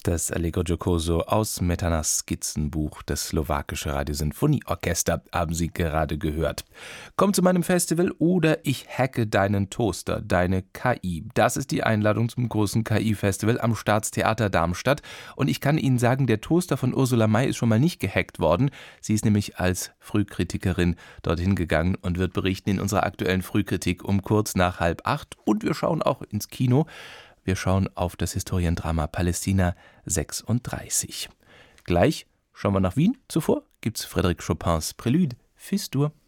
Das Allegro giocoso aus Smetanas Skizzenbuch. Das slowakische Radiosinfonieorchester haben Sie gerade gehört. Komm zu meinem Festival oder ich hacke deinen Toaster, deine KI. Das ist die Einladung zum großen KI-Festival am Staatstheater Darmstadt. Und ich kann Ihnen sagen, der Toaster von Ursula May ist schon mal nicht gehackt worden. Sie ist nämlich als Frühkritikerin dorthin gegangen und wird berichten in unserer aktuellen Frühkritik um kurz nach 7:30. Und wir schauen auch ins Kino. Wir schauen auf das Historiendrama Palästina 36. Gleich schauen wir nach Wien. Zuvor gibt's Frédéric Chopins Prélude Fis-Dur.